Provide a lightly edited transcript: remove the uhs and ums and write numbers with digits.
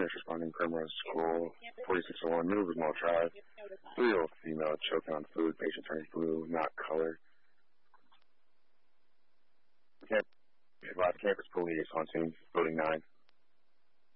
nurse responding, Primrose School, 4601, Rivermore Drive. 3-year-old female choking on food, patient turning blue, not color. Campus Police on scene, building 9.